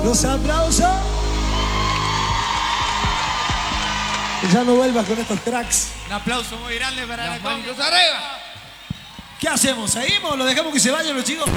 Los aplausos. Que ya no vuelvas con estos cracks. Un aplauso muy grande para la manitos arriba. ¿Qué hacemos? ¿Seguimos o lo dejamos que se vayan los chicos?